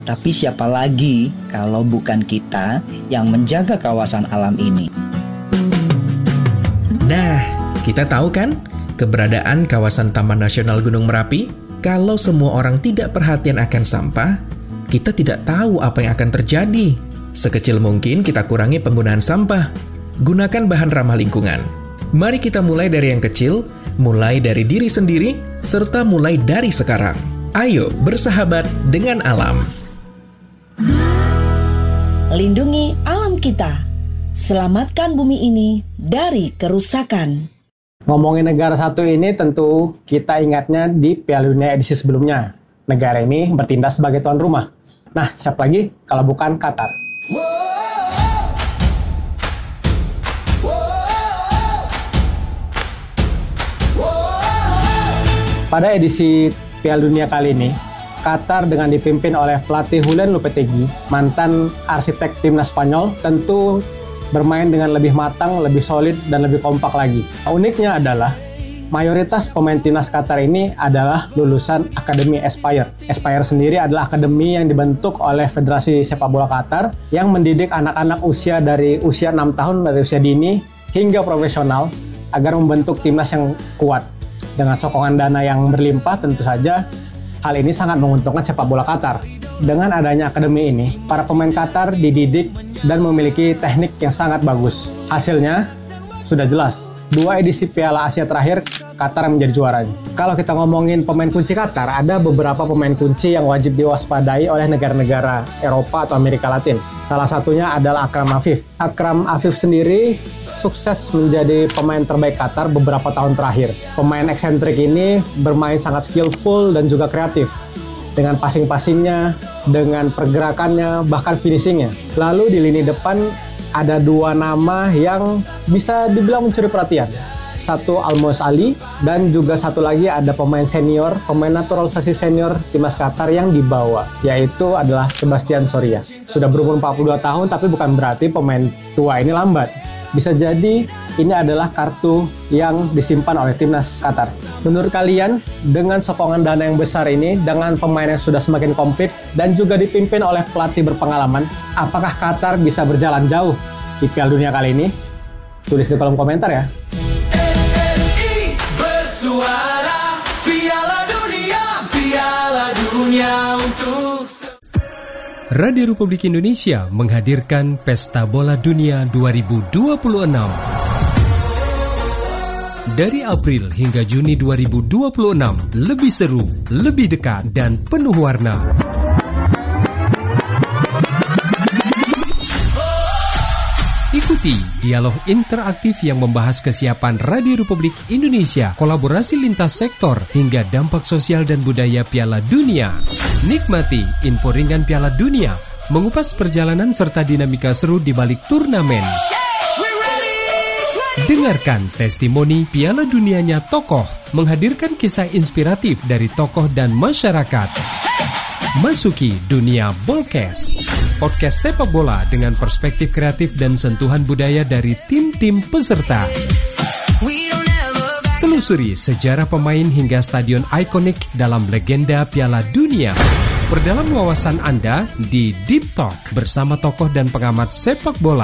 Tapi siapa lagi kalau bukan kita yang menjaga kawasan alam ini? Nah, kita tahu kan keberadaan kawasan Taman Nasional Gunung Merapi? Kalau semua orang tidak perhatian akan sampah, kita tidak tahu apa yang akan terjadi. Sekecil mungkin kita kurangi penggunaan sampah. Gunakan bahan ramah lingkungan. Mari kita mulai dari yang kecil, mulai dari diri sendiri, serta mulai dari sekarang. Ayo bersahabat dengan alam. Lindungi alam kita. Selamatkan bumi ini dari kerusakan. Ngomongin negara satu ini tentu kita ingatnya di Piala Dunia edisi sebelumnya. Negara ini bertindak sebagai tuan rumah. Nah, siapa lagi kalau bukan Qatar? Pada edisi Piala Dunia kali ini, Qatar dengan dipimpin oleh pelatih Julen Lopetegui, mantan arsitek timnas Spanyol, tentu bermain dengan lebih matang, lebih solid, dan lebih kompak lagi. Uniknya adalah, mayoritas pemain timnas Qatar ini adalah lulusan Akademi Aspire. Aspire sendiri adalah akademi yang dibentuk oleh Federasi Sepak Bola Qatar yang mendidik anak-anak dari usia 6 tahun, dari usia dini, hingga profesional, agar membentuk timnas yang kuat. Dengan sokongan dana yang berlimpah, tentu saja hal ini sangat menguntungkan sepak bola Qatar. Dengan adanya akademi ini, para pemain Qatar dididik dan memiliki teknik yang sangat bagus. Hasilnya sudah jelas. 2 edisi Piala Asia terakhir, Qatar menjadi juaranya. Kalau kita ngomongin pemain kunci Qatar, ada beberapa pemain kunci yang wajib diwaspadai oleh negara-negara Eropa atau Amerika Latin. Salah satunya adalah Akram Afif. Akram Afif sendiri sukses menjadi pemain terbaik Qatar beberapa tahun terakhir. Pemain eksentrik ini bermain sangat skillful dan juga kreatif. Dengan passing-passingnya, dengan pergerakannya, bahkan finishingnya. Lalu di lini depan ada 2 nama yang bisa dibilang mencuri perhatian. Satu Almos Ali, dan juga satu lagi ada pemain senior, pemain naturalisasi senior timnas Qatar yang dibawa, yaitu adalah Sebastian Soria. Sudah berumur 42 tahun, tapi bukan berarti pemain tua ini lambat. Bisa jadi ini adalah kartu yang disimpan oleh timnas Qatar. Menurut kalian, dengan sokongan dana yang besar ini, dengan pemain yang sudah semakin komplit, dan juga dipimpin oleh pelatih berpengalaman, apakah Qatar bisa berjalan jauh di Piala Dunia kali ini? Tulis di kolom komentar ya. RRI bersuara, Piala Dunia untuk Radio Republik Indonesia menghadirkan Pesta Bola Dunia 2026. Dari April hingga Juni 2026, lebih seru, lebih dekat, dan penuh warna. Ikuti dialog interaktif yang membahas kesiapan Radio Republik Indonesia, kolaborasi lintas sektor, hingga dampak sosial dan budaya Piala Dunia. Nikmati info ringan Piala Dunia, mengupas perjalanan serta dinamika seru di balik turnamen. Dengarkan testimoni Piala Dunianya tokoh, menghadirkan kisah inspiratif dari tokoh dan masyarakat. Masuki dunia Bolkes, podcast sepak bola dengan perspektif kreatif dan sentuhan budaya dari tim-tim peserta. Telusuri sejarah pemain hingga stadion ikonik dalam legenda Piala Dunia. Perdalam wawasan Anda di Deep Talk bersama tokoh dan pengamat sepak bola.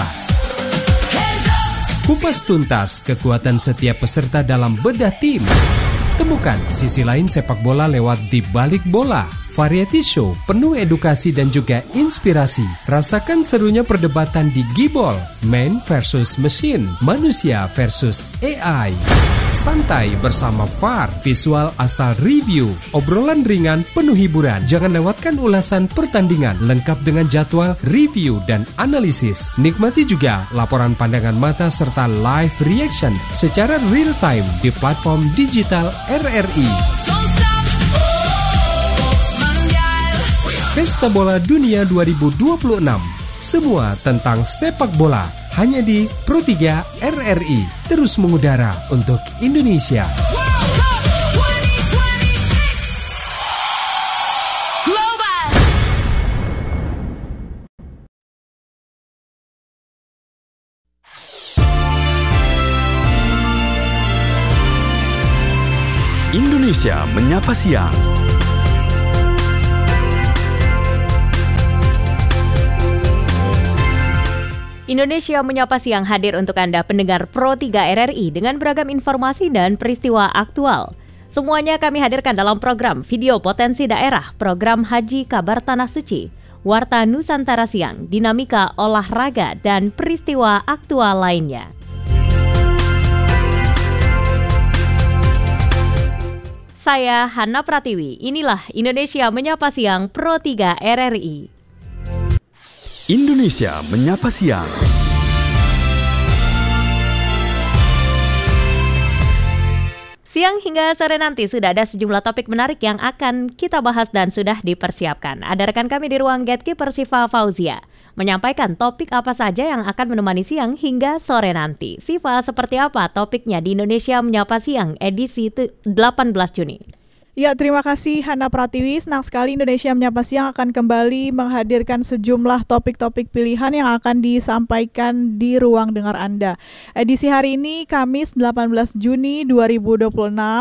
Kupas tuntas kekuatan setiap peserta dalam bedah tim. Temukan sisi lain sepak bola lewat Di Balik Bola. Variety show penuh edukasi dan juga inspirasi. Rasakan serunya perdebatan di Gibol, man versus machine, manusia versus AI. Santai bersama VAR, visual asal review, obrolan ringan penuh hiburan. Jangan lewatkan ulasan pertandingan lengkap dengan jadwal, review, dan analisis. Nikmati juga laporan pandangan mata serta live reaction secara real time di platform digital RRI. Pesta Bola Dunia 2026. Semua tentang sepak bola hanya di Pro3 RRI. Terus mengudara untuk Indonesia. Indonesia Menyapa Siang. Indonesia Menyapa Siang hadir untuk Anda pendengar Pro 3 RRI dengan beragam informasi dan peristiwa aktual. Semuanya kami hadirkan dalam program Video Potensi Daerah, program Haji Kabar Tanah Suci, Warta Nusantara Siang, dinamika olahraga, dan peristiwa aktual lainnya. Saya Hana Pratiwi, inilah Indonesia Menyapa Siang Pro 3 RRI. Indonesia Menyapa Siang. Siang hingga sore nanti sudah ada sejumlah topik menarik yang akan kita bahas dan sudah dipersiapkan. Ada rekan kami di ruang Gatekeeper Siva Fauzia menyampaikan topik apa saja yang akan menemani siang hingga sore nanti. Siva, seperti apa topiknya di Indonesia Menyapa Siang edisi 18 Juni? Ya, terima kasih Hana Pratiwi. Senang sekali Indonesia Menyapa Siang akan kembali menghadirkan sejumlah topik-topik pilihan yang akan disampaikan di ruang dengar Anda. Edisi hari ini, Kamis 18 Juni 2026,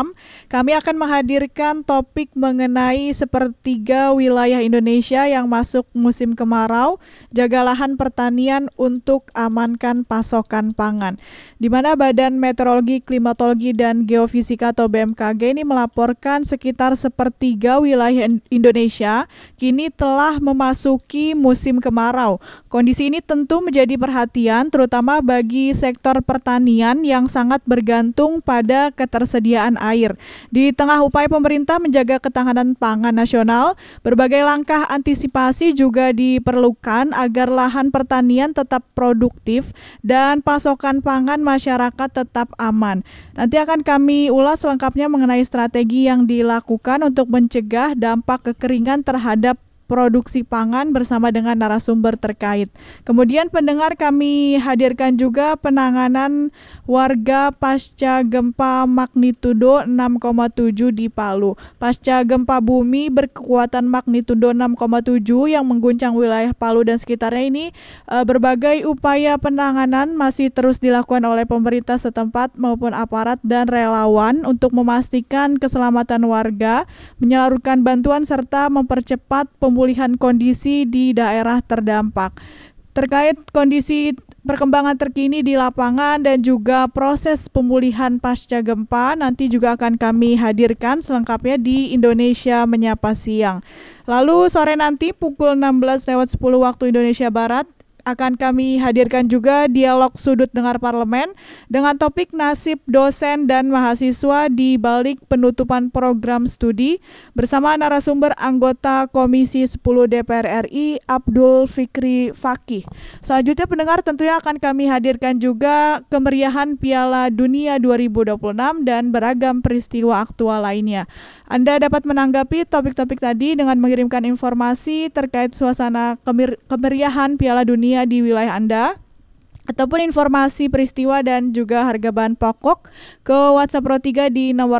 kami akan menghadirkan topik mengenai sepertiga wilayah Indonesia yang masuk musim kemarau, jaga lahan pertanian untuk amankan pasokan pangan. Di mana Badan Meteorologi, Klimatologi, dan Geofisika atau BMKG ini melaporkan sekitar sepertiga wilayah Indonesia kini telah memasuki musim kemarau. Kondisi ini tentu menjadi perhatian terutama bagi sektor pertanian yang sangat bergantung pada ketersediaan air. Di tengah upaya pemerintah menjaga ketahanan pangan nasional, berbagai langkah antisipasi juga diperlukan agar lahan pertanian tetap produktif dan pasokan pangan masyarakat tetap aman. Nanti akan kami ulas lengkapnya mengenai strategi yang dilakukan untuk mencegah dampak kekeringan terhadap produksi pangan bersama dengan narasumber terkait. Kemudian pendengar, kami hadirkan juga penanganan warga pasca gempa magnitudo 6,7 di Palu. Pasca gempa bumi berkekuatan magnitudo 6,7 yang mengguncang wilayah Palu dan sekitarnya ini, berbagai upaya penanganan masih terus dilakukan oleh pemerintah setempat maupun aparat dan relawan untuk memastikan keselamatan warga, menyalurkan bantuan serta mempercepat pemulihan kondisi di daerah terdampak. Terkait kondisi perkembangan terkini di lapangan dan juga proses pemulihan pasca gempa, nanti juga akan kami hadirkan selengkapnya di Indonesia Menyapa Siang. Lalu sore nanti pukul 16:10 waktu Indonesia Barat akan kami hadirkan juga dialog sudut dengar parlemen dengan topik nasib dosen dan mahasiswa di balik penutupan program studi bersama narasumber anggota Komisi 10 DPR RI Abdul Fikri Fakih. Selanjutnya pendengar, tentunya akan kami hadirkan juga kemeriahan Piala Dunia 2026 dan beragam peristiwa aktual lainnya. Anda dapat menanggapi topik-topik tadi dengan mengirimkan informasi terkait suasana kemeriahan Piala Dunia di wilayah Anda ataupun informasi peristiwa dan juga harga bahan pokok ke WhatsApp Pro 3 di nomor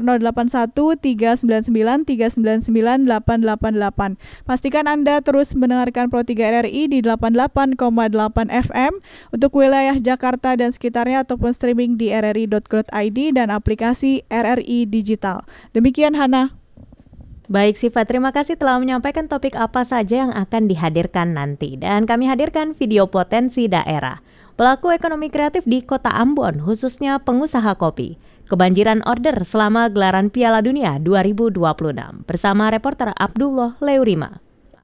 081399399888. Pastikan Anda terus mendengarkan Pro 3 RRI di 88,8 FM untuk wilayah Jakarta dan sekitarnya ataupun streaming di rri.co.id dan aplikasi RRI Digital. Demikian Hana. Baik Siva, terima kasih telah menyampaikan topik apa saja yang akan dihadirkan nanti. Dan kami hadirkan video potensi daerah. Pelaku ekonomi kreatif di Kota Ambon, khususnya pengusaha kopi, kebanjiran order selama gelaran Piala Dunia 2026. Bersama reporter Abdullah Leurima.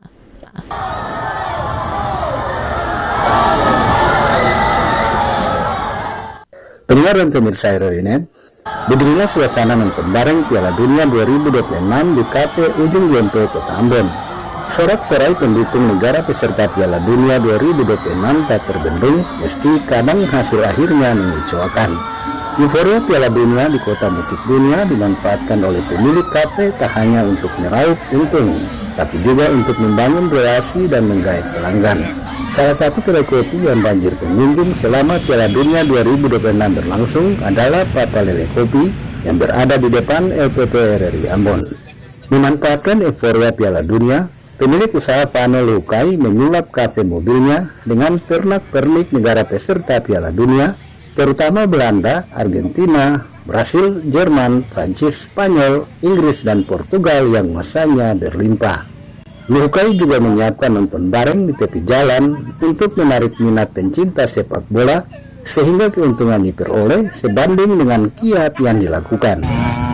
Pendengar dan pemirsa RRI.net, beginilah suasana nonton bareng Piala Dunia 2026 di Kafe Ujung Gempe, Kota Ambon. Sorak-sorai pendukung negara peserta Piala Dunia 2026 tak terbendung meski kadang hasil akhirnya mengecewakan. Euforia Piala Dunia di kota musik dunia dimanfaatkan oleh pemilik kafe tak hanya untuk meraup untung, tapi juga untuk membangun relasi dan menggait pelanggan. Salah satu kedai kopi yang banjir pengunjung selama Piala Dunia 2026 berlangsung adalah Papa Lele Kopi yang berada di depan LPP RRI Ambon. Memanfaatkan euforia Piala Dunia, pemilik usaha Vano Lukai menyulap kafe mobilnya dengan pernak-pernik negara peserta Piala Dunia, terutama Belanda, Argentina, Brasil, Jerman, Prancis, Spanyol, Inggris, dan Portugal yang masanya berlimpah. Luhukai juga menyiapkan nonton bareng di tepi jalan untuk menarik minat pencinta sepak bola sehingga keuntungan diperoleh sebanding dengan kiat yang dilakukan.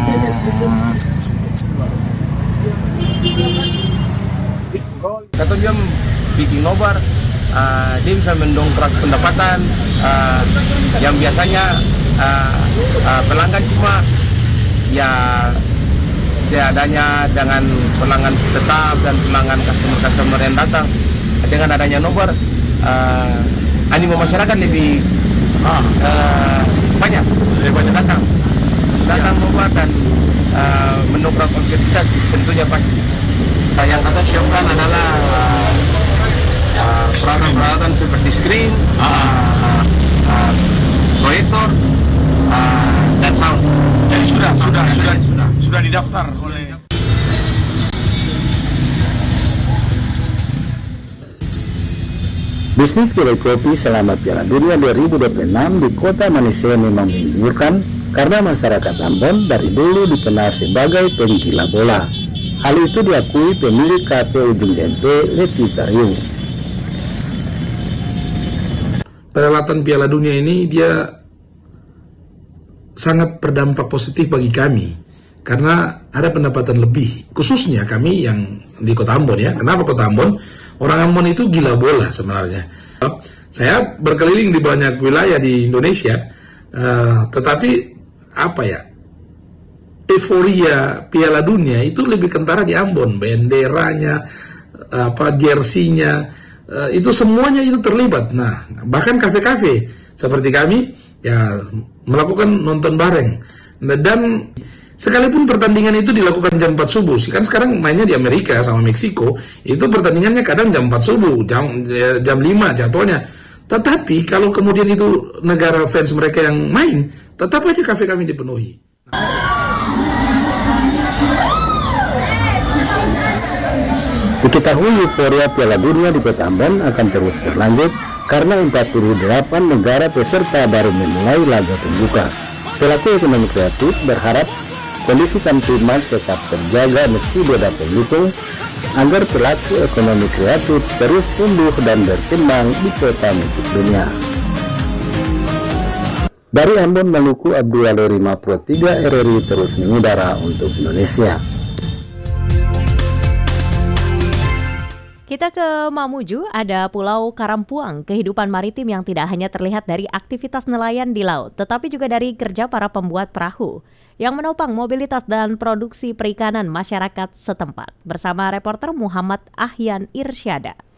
Satu jam bikin nobar, dia bisa mendongkrak pendapatan yang biasanya pelanggan cuma ya seadanya dengan pelanggan tetap dan pelanggan customer yang datang. Dengan adanya nobar, animo masyarakat lebih banyak datang nobar dan mendongkrak konsertivitas tentunya pasti. Yang kata siapkan adalah peralatan seperti screen, proyektor, dan sound. Jadi sudah didaftar oleh. Bisnis kedai kopi selama Piala Dunia 2026 di kota Manise memang menggiurkan karena masyarakat Ambon dari dulu dikenal sebagai penggila bola. Hal itu diakui pemilik kafe Ujung Jempe, Levita Riung. Perhelatan Piala Dunia ini dia sangat berdampak positif bagi kami karena ada pendapatan lebih, khususnya kami yang di Kota Ambon ya. Kenapa Kota Ambon? Orang Ambon itu gila bola sebenarnya. Saya berkeliling di banyak wilayah di Indonesia, tetapi apa ya, euforia Piala Dunia itu lebih kentara di Ambon. Benderanya, jersinya, itu semuanya itu terlibat. Nah, bahkan kafe-kafe seperti kami ya melakukan nonton bareng. Dan sekalipun pertandingan itu dilakukan jam 4 subuh, kan sekarang mainnya di Amerika sama Meksiko, itu pertandingannya kadang jam 4 subuh, jam 5 jadwalnya. Tetapi kalau kemudian itu negara fans mereka yang main, tetap aja kafe kami dipenuhi. Diketahui euforia Piala Dunia di Kota Ambon akan terus berlanjut karena 48 negara peserta baru memulai laga pembuka. Pelaku ekonomi kreatif berharap kondisi Kamtibmas tetap terjaga meski beda pendukung agar pelaku ekonomi kreatif terus tumbuh dan berkembang di kota musik dunia. Dari Ambon, Maluku, Abdul Walerima Pro 3 RRI terus mengudara untuk Indonesia. Kita ke Mamuju, ada Pulau Karampuang, kehidupan maritim yang tidak hanya terlihat dari aktivitas nelayan di laut, tetapi juga dari kerja para pembuat perahu yang menopang mobilitas dan produksi perikanan masyarakat setempat. Bersama reporter Muhammad Ahyan Irsyada.